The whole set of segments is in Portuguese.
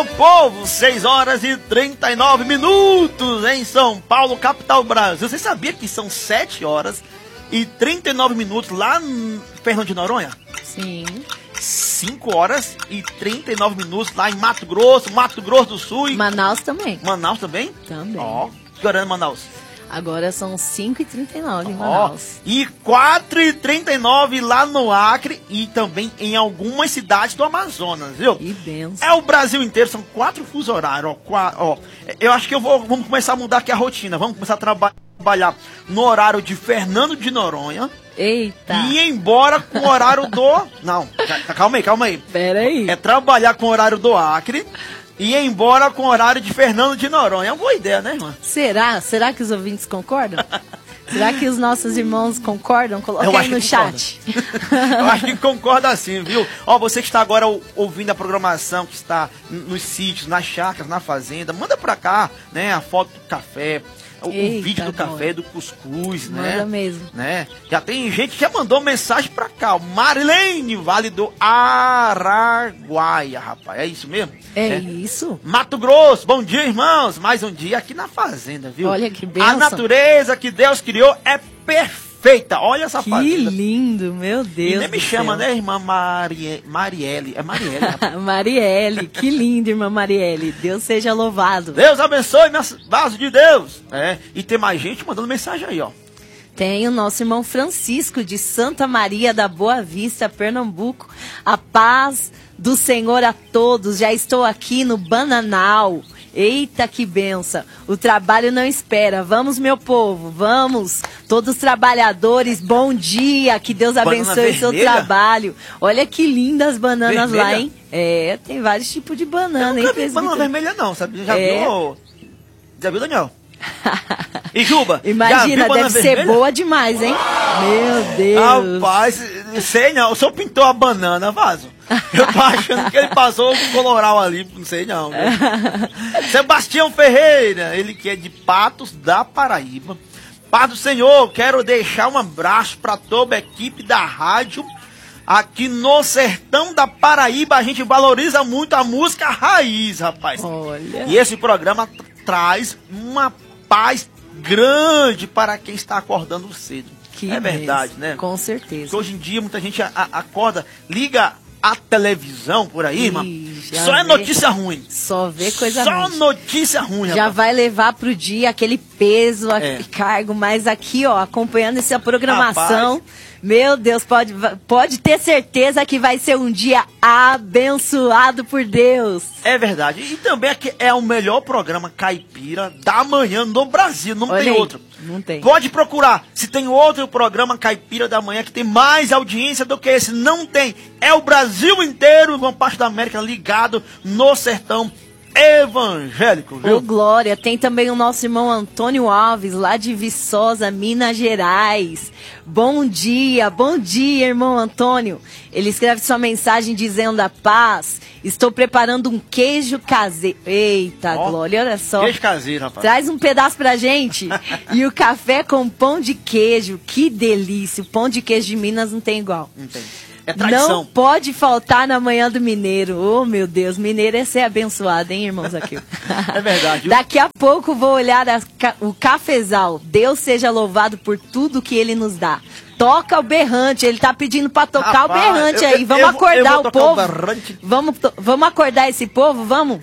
meu povo, 6 horas e 39 minutos em São Paulo, capital Brasil. Você sabia que são 7 horas e 39 minutos lá em Fernando de Noronha? Sim. 5 horas e 39 minutos lá em Mato Grosso do Sul. E... Manaus também. Manaus também? Também. Ó, que hora é Manaus? Agora são 5h39 em Manaus. E 4h39 lá no Acre e também em algumas cidades do Amazonas, viu? Que benção. É o Brasil inteiro, são 4 fusos horários. Eu acho que vamos começar a mudar aqui a rotina. Vamos começar a trabalhar no horário de Fernando de Noronha. Eita. E ir embora com o horário do... Não, calma aí. Pera aí. É trabalhar com o horário do Acre e ir embora com o horário de Fernando de Noronha. É uma boa ideia, né, irmã? Será que os ouvintes concordam? Será que os nossos irmãos concordam? Coloquem aí no chat. Eu acho que concorda sim, viu? Ó, você que está agora ouvindo a programação, que está nos sítios, nas chácaras, na fazenda, manda pra cá, né, a foto do café, o vídeo do café, do cuscuz, né? Manda mesmo. Né? Já tem gente que já mandou mensagem pra cá. O Marilene, Vale do Araguaia, rapaz. É isso mesmo? É isso? Mato Grosso, bom dia, irmãos. Mais um dia aqui na fazenda, viu? Olha que bênção. A natureza que Deus criou é perfeita. Olha essa fazenda. Que lindo, meu Deus. E nem me chama, né, irmã Marielle? É Marielle, rapaz. Marielle, que lindo, irmã Marielle. Deus seja louvado. Deus abençoe, minhas vasos de Deus. É, e tem mais gente mandando mensagem aí, ó. Tem o nosso irmão Francisco de Santa Maria da Boa Vista, Pernambuco. A paz do Senhor a todos. Já estou aqui no Bananal. Eita, que benção. O trabalho não espera. Vamos, meu povo, vamos. Todos os trabalhadores, bom dia. Que Deus abençoe o seu trabalho. Olha que lindas bananas vermelha? Lá, hein? É, tem vários tipos de banana, hein? Eu nunca vi banana vermelha não, sabe? Já viu, Daniel? E Juba? Imagina, deve ser boa demais, hein? Meu Deus. Rapaz, sei não. O senhor pintou a banana, Vaso? Eu tô achando que ele passou o coloral ali, não sei não. Sebastião Ferreira, ele que é de Patos da Paraíba. Paz do Senhor, quero deixar um abraço para toda a equipe da rádio. Aqui no sertão da Paraíba a gente valoriza muito a música raiz, rapaz. Olha. E esse programa traz uma paz grande para quem está acordando cedo. Que é verdade, né? Com certeza. Porque hoje em dia muita gente acorda, liga a televisão por aí, irmão. Só é notícia ruim. Só vê coisa ruim. Só notícia ruim, já rapaz. Vai levar pro dia aquele peso, aquele cargo, mas aqui, ó, acompanhando essa programação, rapaz. Meu Deus, pode ter certeza que vai ser um dia abençoado por Deus. É verdade. E também aqui é o melhor programa caipira da manhã no Brasil. Não tem outro. Não tem. Pode procurar. Se tem outro programa caipira da manhã que tem mais audiência do que esse, não tem. É o Brasil inteiro, uma parte da América ligado no sertão evangélico, viu? Ô, Glória, tem também o nosso irmão Antônio Alves, lá de Viçosa, Minas Gerais. Bom dia, irmão Antônio. Ele escreve sua mensagem dizendo a paz. Estou preparando um queijo caseiro. Eita, Glória, olha só. Queijo caseiro, rapaz. Traz um pedaço pra gente. E o café com pão de queijo. Que delícia. O pão de queijo de Minas não tem igual. Não tem. É tradição. Não pode faltar na manhã do mineiro. Oh, meu Deus, mineiro é ser abençoado, hein, irmãos aqui. É verdade. Daqui a pouco vou olhar o cafezal. Deus seja louvado por tudo que ele nos dá. Toca o berrante, ele tá pedindo pra tocar o berrante aí. Vamos acordar o povo. Vamos acordar esse povo, vamos?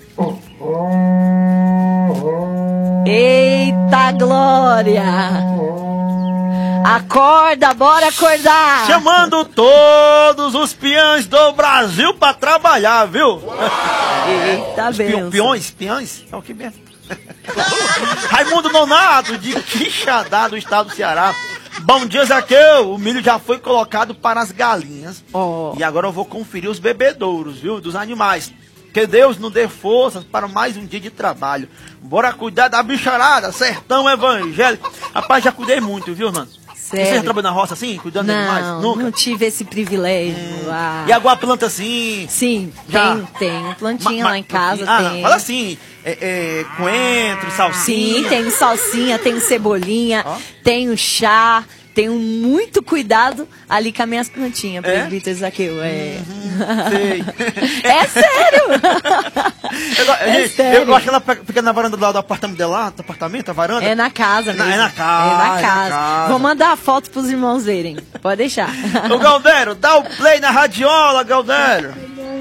Eita, Glória! Acorda, bora acordar! Chamando todos os peões do Brasil pra trabalhar, viu? Eita, benção. Peões? É o que mesmo? Raimundo Nonato, de Quixadá, do estado do Ceará. Bom dia, Zaqueu. O milho já foi colocado para as galinhas. E agora eu vou conferir os bebedouros, viu? Dos animais. Que Deus nos dê forças para mais um dia de trabalho. Bora cuidar da bicharada, sertão evangélico. Rapaz, já cuidei muito, viu, mano? Sério? Você já trabalhou na roça assim, cuidando de animais? Nunca? Não tive esse privilégio. E alguma planta assim? Sim, tem plantinha lá em casa. Tem. Fala assim, coentro, salsinha. Sim, tenho salsinha, tenho cebolinha, tenho chá. Tenho muito cuidado ali com as minhas plantinhas, presbítero Zaqueu. Sei. É sério! Eu gosto que ela fica na varanda do apartamento dela, do apartamento, a varanda. É na casa mesmo. É na casa. Vou mandar a foto pros irmãos verem. Pode deixar. Ô, Galdério, dá o play na radiola, Galdério.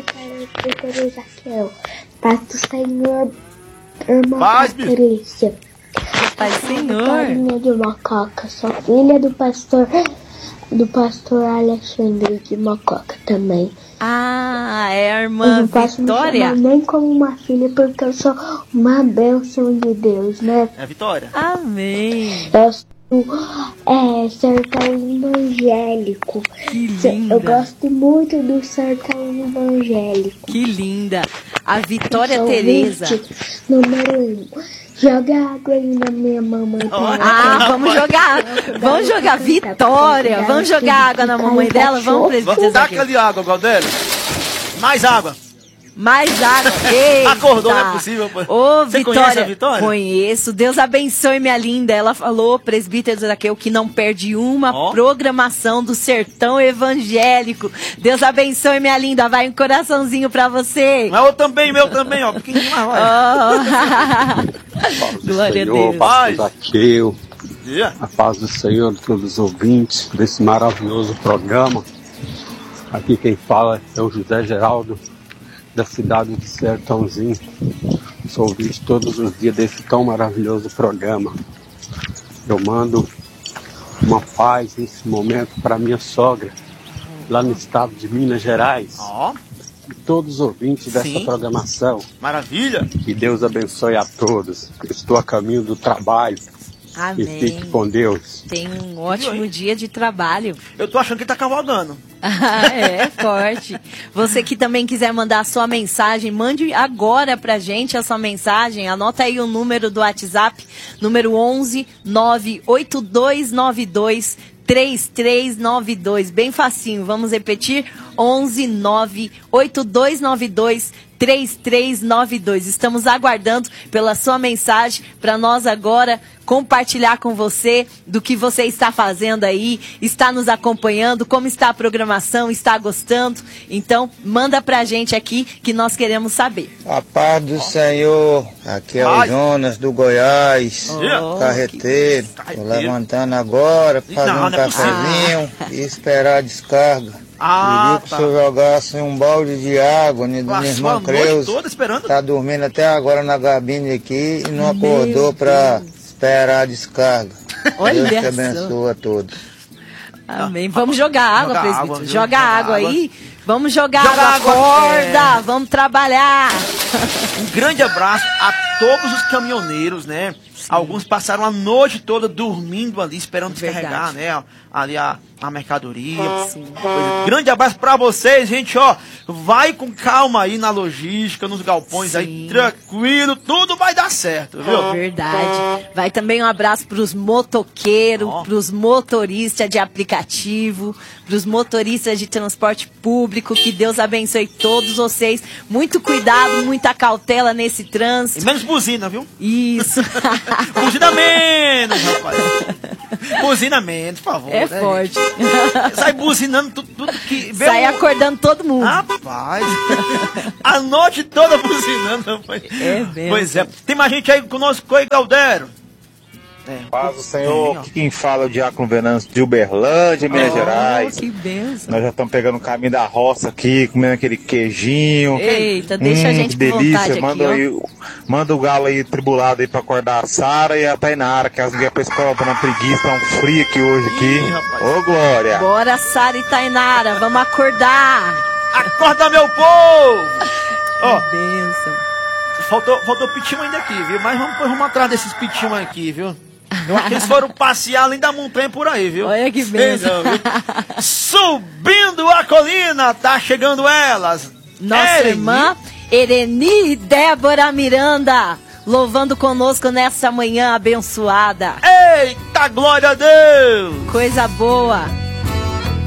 Paz do Senhor, irmã Paz, Patrícia. Pai Senhor. Carinha de Mococa, sou filha do pastor Alexandre de Mococa também. Ah, é a Eu irmã não posso Vitória? me chamar nem como uma filha, porque eu sou uma bênção de Deus, né? É a Vitória. Amém. Eu sou sertão evangélico. Que linda. Eu gosto muito do sertão evangélico. Que linda. A Vitória Sou Tereza. 20, número 1. Joga água aí na minha mamãe. Ah, vamos jogar. Vamos jogar. Vitória. Vamos jogar água na mamãe dela. Vamos, presbítero Taca Zaqueu. ali água, Galdério. Mais água. Mais água. Eita. Acordou, não é possível, pô. Ô, Você Vitória. conhece a Vitória? Conheço. Deus abençoe, minha linda. Ela falou, presbítero Zaqueu, que não perde uma programação do sertão evangélico. Deus abençoe, minha linda. Vai um coraçãozinho pra você. Mas meu também, ó. Pequenininho, mas vai. Glória a Senhor, Deus. pastor Zaqueu, Yeah. a paz do Senhor, de todos os ouvintes desse maravilhoso programa. Aqui quem fala é o José Geraldo, da cidade de Sertãozinho. Sou ouvinte todos os dias desse tão maravilhoso programa. Eu mando uma paz nesse momento para minha sogra, lá no estado de Minas Gerais. Ó, E todos os ouvintes dessa Sim. programação. maravilha. Que Deus abençoe a todos. Estou a caminho do trabalho. E Amém. fique com Deus. Tem um ótimo dia de trabalho. Eu tô achando que ele tá cavalgando. É forte. Você que também quiser mandar a sua mensagem, mande agora pra gente a sua mensagem. Anota aí o número do WhatsApp, número 11 98292 3392. Bem facinho. Vamos repetir? 11 98292 3392. Estamos aguardando pela sua mensagem para nós agora compartilhar com você do que você está fazendo aí, está nos acompanhando, como está a programação, está gostando. Então, manda pra gente aqui que nós queremos saber. A paz do Senhor, aqui é o Paz. Jonas do Goiás, carreteiro. Tô levantando agora, fazer Não, um não é cafezinho e esperar a descarga. Queria que o senhor jogasse um balde de água na minha Passou a irmã noite Creus. toda esperando. Tá dormindo até agora na gabine aqui e não acordou pra esperar a descarga. Olha Deus te só. abençoe a todos. Amém. Vamos jogar água, Jogar presbítero. água, viu? Joga Jogar água água. aí. Vamos jogar Joga água. água, Acorda. Vamos trabalhar. Um grande abraço a todos os caminhoneiros, né? Alguns passaram a noite toda dormindo ali, esperando descarregar, né? Ali a mercadoria. Coisa. Grande abraço pra vocês, gente, ó. Vai com calma aí na logística, nos galpões aí, tranquilo, tudo vai dar certo, viu? Verdade. Vai também um abraço pros motoqueiros, pros motoristas de aplicativo, pros motoristas de transporte público. Que Deus abençoe todos vocês. Muito cuidado, muita cautela nesse E trânsito. menos buzina, viu? Isso. Buzina menos, rapaz. Buzina menos, por favor. É né, forte. gente? Sai buzinando tudo que... vê Sai um- acordando todo mundo. Rapaz, a noite toda buzinando, rapaz. É mesmo. Pois é. Tem mais gente aí conosco aí, Galdério. Paz do Senhor, aqui quem fala é o Diácono Venâncio de Uberlândia, Minas Gerais. Que benção. Nós já estamos pegando o caminho da roça aqui, comendo aquele queijinho. Eita, deixa a gente que com delícia. vontade Manda, aqui, ó. aí, manda o galo aí tribulado aí pra acordar a Sara e a Tainara, que elas vieram pra escola, tá na preguiça, tá um frio aqui hoje aqui. Ô, Glória! Bora, Sara e Tainara, vamos acordar. Acorda, meu povo! Ó, Benção. faltou pitinho ainda aqui, viu? Mas vamos atrás desses pitinhos aqui, viu? Eu acho que eles foram passear além da montanha por aí, viu? Olha que benção. Sei não, viu? Subindo a colina, tá chegando elas. Nossa Ereni. irmã Ereni Débora Miranda, louvando conosco nessa manhã abençoada. Eita, glória a Deus! Coisa boa.